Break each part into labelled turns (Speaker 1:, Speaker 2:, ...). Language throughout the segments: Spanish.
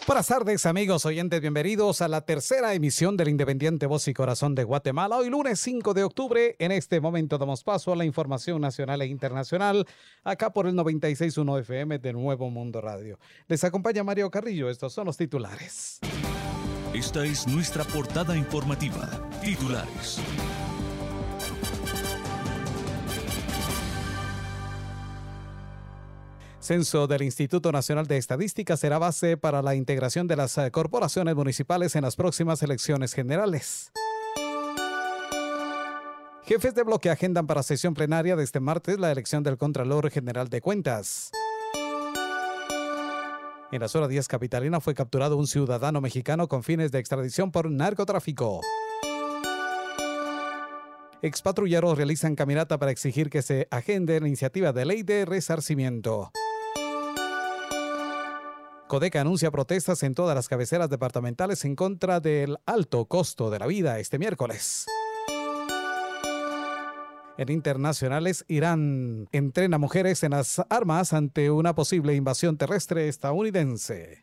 Speaker 1: Buenas tardes, amigos oyentes, bienvenidos a la tercera emisión del Independiente Voz y Corazón de Guatemala. Hoy lunes 5 de octubre, en este momento damos paso a la información nacional e internacional, acá por el 96.1 FM de Nuevo Mundo Radio. Les acompaña Mario Carrillo, estos son los titulares.
Speaker 2: Esta es nuestra portada informativa. Titulares.
Speaker 1: Censo del Instituto Nacional de Estadística será base para la integración de las corporaciones municipales en las próximas elecciones generales. Jefes de bloque agendan para sesión plenaria de este martes la elección del Contralor General de Cuentas. En la zona 10 capitalina fue capturado un ciudadano mexicano con fines de extradición por narcotráfico. Expatrulleros realizan caminata para exigir que se agende la iniciativa de ley de resarcimiento. Codeca anuncia protestas en todas las cabeceras departamentales en contra del alto costo de la vida este miércoles. En internacionales, Irán entrena mujeres en las armas ante una posible invasión terrestre estadounidense.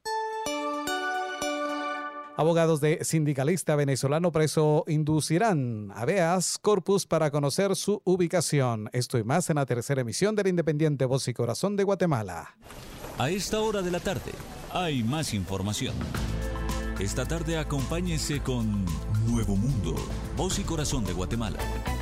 Speaker 1: Abogados de sindicalista venezolano preso inducirán habeas corpus para conocer su ubicación. Esto y más en la tercera emisión del Independiente Voz y Corazón de Guatemala.
Speaker 2: A esta hora de la tarde hay más información. Esta tarde acompáñese con Nuevo Mundo, Voz y Corazón de Guatemala.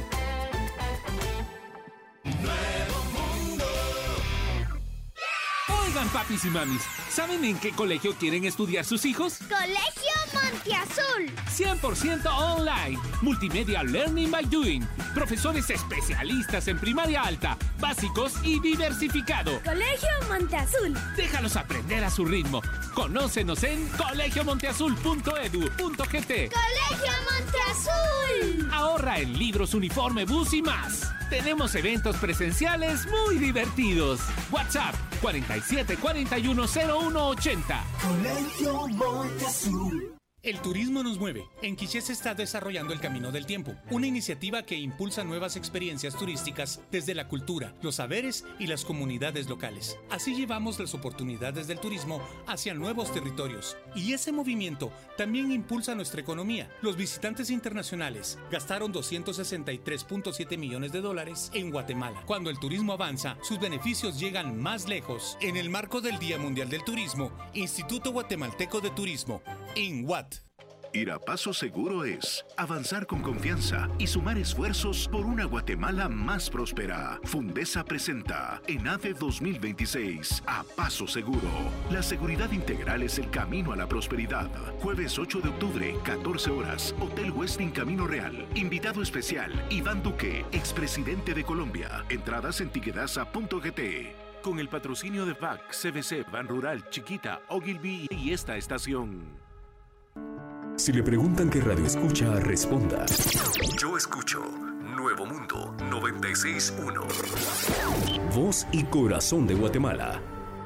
Speaker 3: Oigan, papis y mamis, ¿saben en qué colegio quieren estudiar sus hijos?
Speaker 4: ¡Colegio Monteazul!
Speaker 3: 100% online. Multimedia Learning by Doing. Profesores especialistas en primaria alta, básicos y diversificado.
Speaker 4: ¡Colegio Monteazul!
Speaker 3: Déjalos aprender a su ritmo. Conócenos en colegiomonteazul.edu.gt.
Speaker 4: ¡Colegio Monteazul!
Speaker 3: Ahorra en libros, uniforme, bus y más. Tenemos eventos presenciales muy divertidos. WhatsApp 47 41 01 80.
Speaker 5: Colegio Monteazul.
Speaker 6: El turismo nos mueve. En Quiché se está desarrollando el Camino del Tiempo, una iniciativa que impulsa nuevas experiencias turísticas desde la cultura, los saberes y las comunidades locales. Así llevamos las oportunidades del turismo hacia nuevos territorios. Y ese movimiento también impulsa nuestra economía. Los visitantes internacionales gastaron $263.7 millones en Guatemala. Cuando el turismo avanza, sus beneficios llegan más lejos. En el marco del Día Mundial del Turismo, Instituto Guatemalteco de Turismo, INGUAT.
Speaker 7: Ir a paso seguro es avanzar con confianza y sumar esfuerzos por una Guatemala más próspera. Fundesa presenta ENADE 2026 a paso seguro. La seguridad integral es el camino a la prosperidad. Jueves 8 de octubre, 14 horas, Hotel Westin Camino Real. Invitado especial, Iván Duque, expresidente de Colombia. Entradas en tiquetasa.gt. Con el patrocinio de VAC, CBC, Ban Rural, Chiquita, Ogilvy y esta estación.
Speaker 8: Si le preguntan qué radio escucha, responda. Yo escucho Nuevo Mundo 96.1. Voz y Corazón de Guatemala.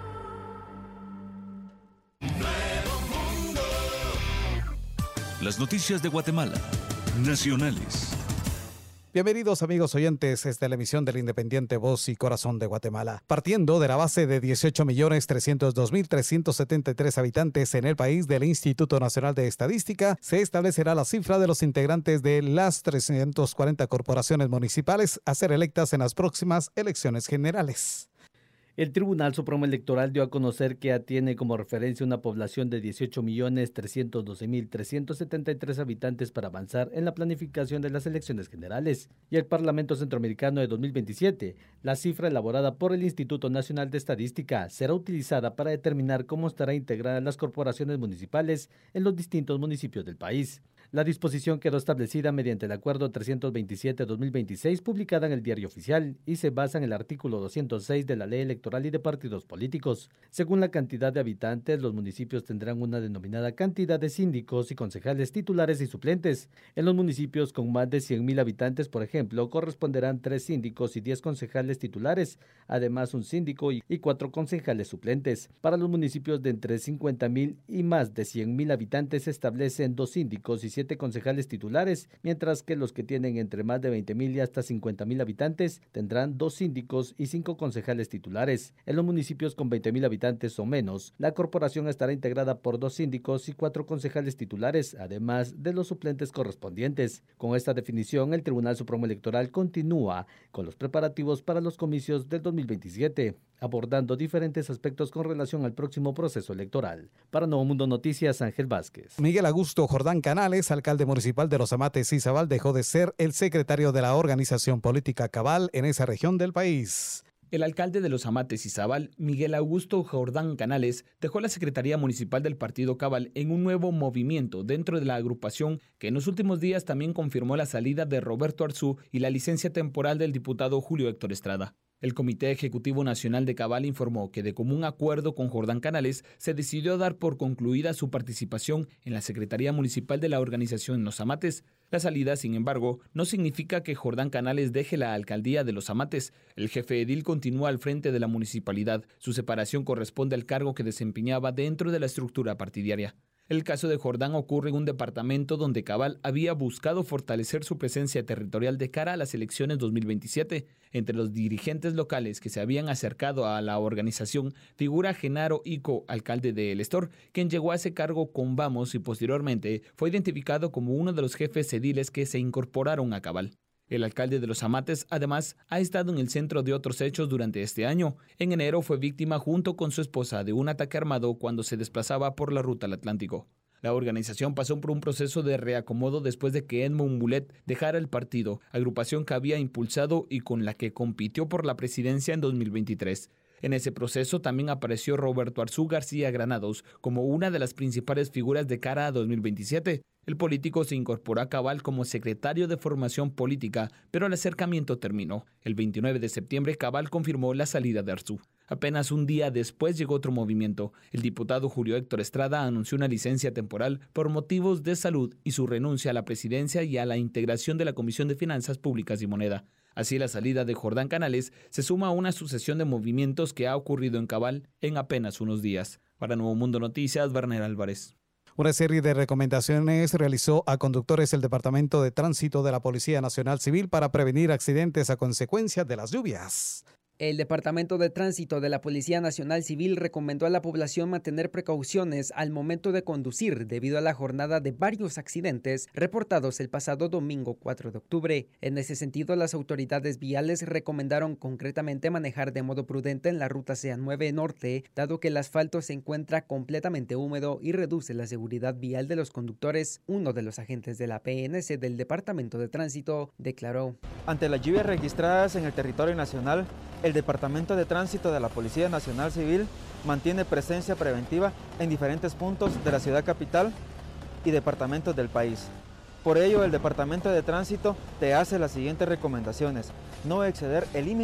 Speaker 2: Nuevo Mundo. Las noticias de Guatemala. Nacionales.
Speaker 1: Bienvenidos, amigos oyentes, esta es la emisión del Independiente Voz y Corazón de Guatemala. Partiendo de la base de 18.302.373 habitantes en el país del Instituto Nacional de Estadística, se establecerá la cifra de los integrantes de las 340 corporaciones municipales a ser electas en las próximas elecciones generales.
Speaker 9: El Tribunal Supremo Electoral dio a conocer que tiene como referencia una población de 18.312.373 habitantes para avanzar en la planificación de las elecciones generales. Y el Parlamento Centroamericano de 2027, la cifra elaborada por el Instituto Nacional de Estadística, será utilizada para determinar cómo estará integradas las corporaciones municipales en los distintos municipios del país. La disposición quedó establecida mediante el Acuerdo 327-2026 publicada en el Diario Oficial y se basa en el artículo 206 de la Ley Electoral y de Partidos Políticos. Según la cantidad de habitantes, los municipios tendrán una denominada cantidad de síndicos y concejales titulares y suplentes. En los municipios con más de 100.000 habitantes, por ejemplo, corresponderán 3 síndicos y 10 concejales titulares, además un síndico y 4 concejales suplentes. Para los municipios de entre 50.000 y más de 100.000 habitantes se establecen 2 síndicos y 7 7 concejales titulares, mientras que los que tienen entre más de 20,000 y hasta 50,000 habitantes tendrán 2 síndicos y 5 concejales titulares. En los municipios con 20,000 habitantes o menos, la corporación estará integrada por 2 síndicos y 4 concejales titulares, además de los suplentes correspondientes. Con esta definición, el Tribunal Supremo Electoral continúa con los preparativos para los comicios del 2027, abordando diferentes aspectos con relación al próximo proceso electoral. Para Nuevo Mundo Noticias, Ángel Vázquez.
Speaker 1: Miguel Augusto Jordán Canales, alcalde municipal de Los Amates Izabal, dejó de ser el secretario de la organización política Cabal en esa región del país.
Speaker 10: El alcalde de Los Amates Izabal, Miguel Augusto Jordán Canales, dejó la Secretaría Municipal del Partido Cabal en un nuevo movimiento dentro de la agrupación que en los últimos días también confirmó la salida de Roberto Arzú y la licencia temporal del diputado Julio Héctor Estrada. El Comité Ejecutivo Nacional de Cabal informó que de común acuerdo con Jordán Canales se decidió dar por concluida su participación en la Secretaría Municipal de la organización Los Amates. La salida, sin embargo, no significa que Jordán Canales deje la alcaldía de Los Amates. El jefe edil continúa al frente de la municipalidad. Su separación corresponde al cargo que desempeñaba dentro de la estructura partidaria. El caso de Jordán ocurre en un departamento donde Cabal había buscado fortalecer su presencia territorial de cara a las elecciones 2027. Entre los dirigentes locales que se habían acercado a la organización figura Genaro Ico, alcalde de El Estor, quien llegó a ese cargo con Vamos y posteriormente fue identificado como uno de los jefes ediles que se incorporaron a Cabal. El alcalde de Los Amates, además, ha estado en el centro de otros hechos durante este año. En enero fue víctima junto con su esposa de un ataque armado cuando se desplazaba por la ruta al Atlántico. La organización pasó por un proceso de reacomodo después de que Edmond Mulet dejara el partido, agrupación que había impulsado y con la que compitió por la presidencia en 2023. En ese proceso también apareció Roberto Arzú García Granados como una de las principales figuras de cara a 2027. El político se incorporó a Cabal como secretario de Formación Política, pero el acercamiento terminó. El 29 de septiembre, Cabal confirmó la salida de Arzú. Apenas un día después llegó otro movimiento. El diputado Julio Héctor Estrada anunció una licencia temporal por motivos de salud y su renuncia a la presidencia y a la integración de la Comisión de Finanzas Públicas y Moneda. Así, la salida de Jordán Canales se suma a una sucesión de movimientos que ha ocurrido en Cabal en apenas unos días. Para Nuevo Mundo Noticias, Werner Álvarez.
Speaker 1: Una serie de recomendaciones realizó a conductores el Departamento de Tránsito de la Policía Nacional Civil para prevenir accidentes a consecuencia de las lluvias.
Speaker 11: El Departamento de Tránsito de la Policía Nacional Civil recomendó a la población mantener precauciones al momento de conducir debido a la jornada de varios accidentes reportados el pasado domingo 4 de octubre. En ese sentido, las autoridades viales recomendaron concretamente manejar de modo prudente en la ruta CA9 Norte, dado que el asfalto se encuentra completamente húmedo y reduce la seguridad vial de los conductores. Uno de los agentes de la PNC del Departamento de Tránsito declaró:
Speaker 12: ante las lluvias registradas en el territorio nacional, el Departamento de Tránsito de la Policía Nacional Civil mantiene presencia preventiva en diferentes puntos de la ciudad capital y departamentos del país. Por ello, el Departamento de Tránsito te hace las siguientes recomendaciones: no exceder el límite